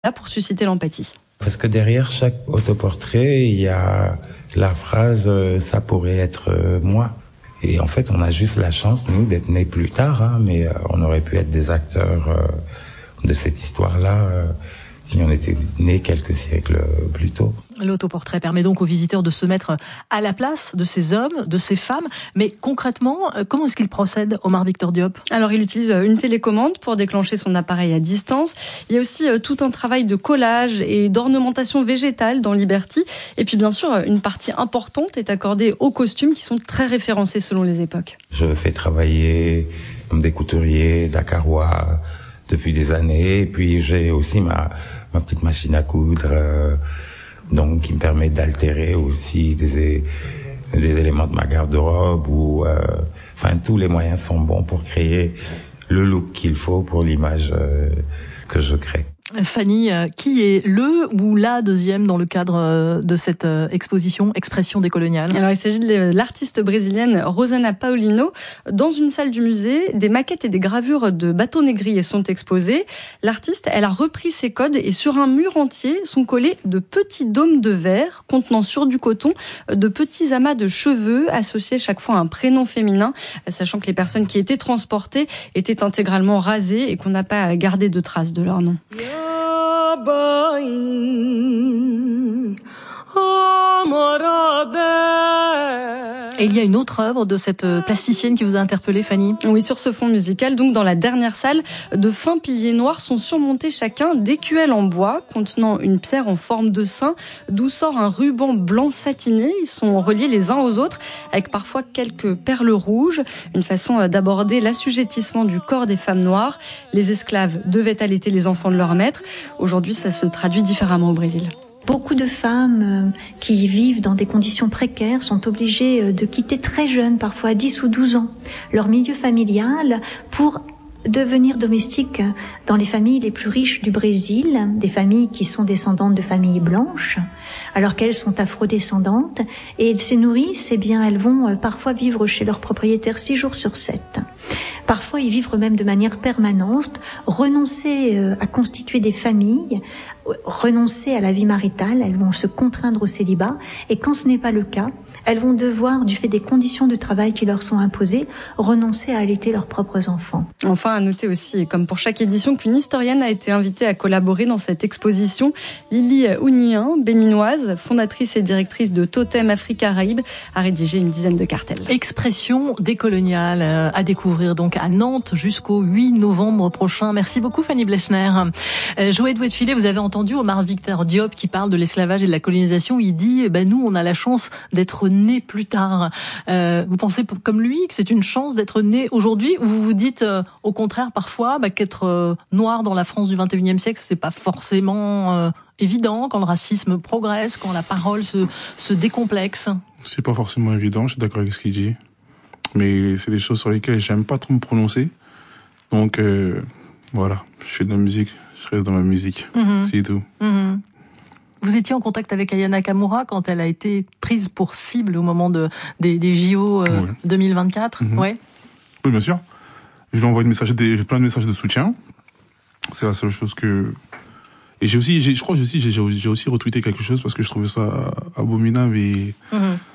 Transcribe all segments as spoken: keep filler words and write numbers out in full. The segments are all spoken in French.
là pour susciter l'empathie. Parce que derrière chaque autoportrait, il y a la phrase euh, « ça pourrait être euh, moi ». Et en fait, on a juste la chance, nous, d'être nés plus tard, hein, mais euh, on aurait pu être des acteurs euh, de cette histoire-là euh, si on était nés quelques siècles plus tôt. L'autoportrait permet donc aux visiteurs de se mettre à la place de ces hommes, de ces femmes. Mais concrètement, comment est-ce qu'il procède, Omar Victor Diop ? Alors, il utilise une télécommande pour déclencher son appareil à distance. Il y a aussi tout un travail de collage et d'ornementation végétale dans Liberty. Et puis, bien sûr, une partie importante est accordée aux costumes qui sont très référencés selon les époques. Je fais travailler des couturiers dakarois depuis des années. Et puis, j'ai aussi ma, ma petite machine à coudre... Euh, donc qui me permet d'altérer aussi des, des éléments de ma garde-robe ou euh, enfin tous les moyens sont bons pour créer le look qu'il faut pour l'image euh, que je crée. Fanny, qui est le ou la deuxième dans le cadre de cette exposition Expression décoloniale ? Alors, il s'agit de l'artiste brésilienne Rosana Paulino. Dans une salle du musée, des maquettes et des gravures de bateaux négriers sont exposées. L'artiste, elle a repris ces codes et sur un mur entier sont collés de petits dômes de verre contenant sur du coton de petits amas de cheveux associés chaque fois à un prénom féminin, sachant que les personnes qui étaient transportées étaient intégralement rasées et qu'on n'a pas gardé de traces de leur nom. Et il y a une autre œuvre de cette plasticienne qui vous a interpellé, Fanny ? Oui, sur ce fond musical. Donc, dans la dernière salle, de fins piliers noirs sont surmontés chacun d'écuelles en bois contenant une pierre en forme de sein, d'où sort un ruban blanc satiné. Ils sont reliés les uns aux autres avec parfois quelques perles rouges. Une façon d'aborder l'assujettissement du corps des femmes noires. Les esclaves devaient allaiter les enfants de leur maître. Aujourd'hui, ça se traduit différemment au Brésil. Beaucoup de femmes qui vivent dans des conditions précaires sont obligées de quitter très jeunes, parfois à dix ou douze ans, leur milieu familial pour devenir domestiques dans les familles les plus riches du Brésil, des familles qui sont descendantes de familles blanches, alors qu'elles sont afrodescendantes, et elles se nourrissent, eh bien, elles vont parfois vivre chez leur propriétaire six jours sur sept. Parfois y vivre même de manière permanente, renoncer à constituer des familles, renoncer à la vie maritale, elles vont se contraindre au célibat, et quand ce n'est pas le cas, elles vont devoir, du fait des conditions de travail qui leur sont imposées, renoncer à allaiter leurs propres enfants. Enfin, à noter aussi, comme pour chaque édition, qu'une historienne a été invitée à collaborer dans cette exposition. Lily Ounien, béninoise, fondatrice et directrice de Totem Afrique Caraïbe, a rédigé une dizaine de cartels. Expression décoloniale à découvrir donc à Nantes jusqu'au huit novembre prochain. Merci beaucoup, Fanny Blechner. Euh, Joël Douet-Filet, vous avez entendu Omar Victor Diop qui parle de l'esclavage et de la colonisation. Il dit, eh ben, nous, on a la chance d'être né plus tard. Euh, vous pensez comme lui que c'est une chance d'être né aujourd'hui, ou vous vous dites euh, au contraire parfois bah, qu'être euh, noir dans la France du vingt et unième siècle, c'est pas forcément euh, évident quand le racisme progresse, quand la parole se, se décomplexe? C'est pas forcément évident, je suis d'accord avec ce qu'il dit, mais c'est des choses sur lesquelles j'aime pas trop me prononcer. Donc euh, voilà, je fais de la musique, je reste dans ma musique, mmh. c'est tout. Mmh. Vous étiez en contact avec Aya Nakamura quand elle a été prise pour cible au moment de, des, des J O euh, oui. deux mille vingt-quatre. Mmh. Ouais. Oui, bien sûr. Je lui envoie une message, des, j'ai plein de messages de soutien. C'est la seule chose que... Et j'ai aussi, j'ai, je crois que j'ai aussi, j'ai, j'ai aussi retweeté quelque chose parce que je trouvais ça abominable et mmh.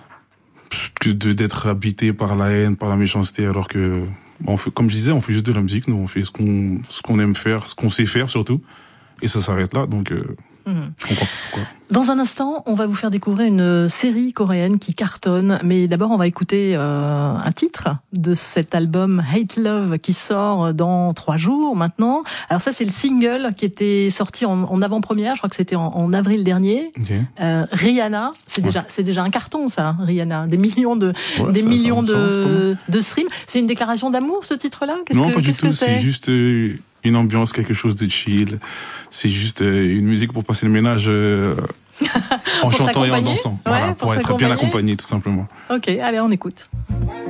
que de, d'être habité par la haine, par la méchanceté, alors que, on fait, comme je disais, on fait juste de la musique, nous, on fait ce qu'on, ce qu'on aime faire, ce qu'on sait faire surtout, et ça s'arrête là, donc... Euh, Mmh. Je comprends pourquoi. Dans un instant, on va vous faire découvrir une série coréenne qui cartonne. Mais d'abord, on va écouter euh, un titre de cet album Hate Love qui sort dans trois jours maintenant. Alors ça, c'est le single qui était sorti en, en avant-première. Je crois que c'était en, en avril dernier. Okay. Euh, Rihanna, c'est ouais. déjà, c'est déjà un carton, ça. Rihanna, des millions de, ouais, des ça, millions ça, de, ça, de streams. C'est une déclaration d'amour, ce titre-là? Qu'est-ce Non, que, pas du tout. C'est, c'est juste. Euh... une ambiance, quelque chose de chill. C'est juste euh, une musique pour passer le ménage euh, en chantant et en dansant. Ouais, voilà, pour, pour être bien accompagné, tout simplement. Ok, allez, on écoute.